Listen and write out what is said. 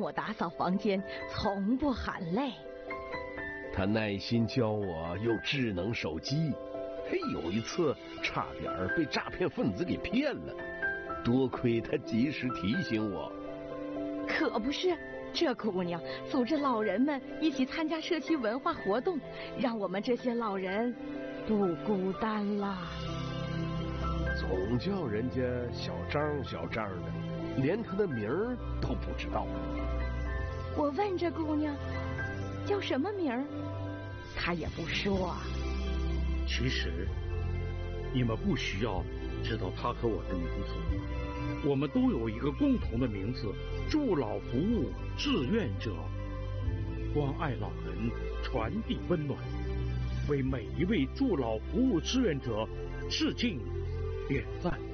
我打扫房间，从不喊累。 他耐心教我用智能手机，嘿，有一次差点被诈骗分子给骗了，多亏他及时提醒我。 可不是，这姑娘组织老人们一起参加社区文化活动，让我们这些老人不孤单了。 总叫人家小张小张的，连他的名儿都不知道。 我问这姑娘叫什么名儿，她也不说。 其实你们不需要知道她和我的名字，我们都有一个共同的名字：助老服务志愿者，关爱老人，传递温暖，为每一位助老服务志愿者致敬点赞。